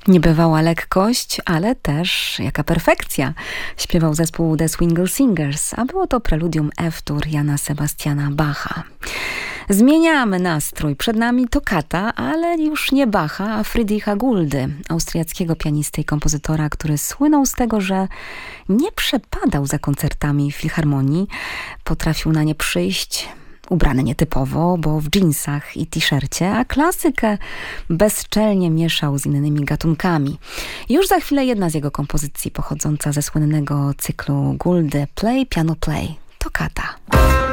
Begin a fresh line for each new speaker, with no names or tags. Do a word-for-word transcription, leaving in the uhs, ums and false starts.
Niebywała lekkość, ale też jaka perfekcja, śpiewał zespół The Swingle Singers, a było to preludium F-dur Jana Sebastiana Bacha. Zmieniamy nastrój. Przed nami toccata, ale już nie Bacha, a Friedricha Guldy, austriackiego pianisty i kompozytora, który słynął z tego, że nie przepadał za koncertami w filharmonii. Potrafił na nie przyjść ubrany nietypowo, bo w dżinsach i t-shircie, a klasykę bezczelnie mieszał z innymi gatunkami. Już za chwilę jedna z jego kompozycji pochodząca ze słynnego cyklu Guldy Play, Piano Play, toccata.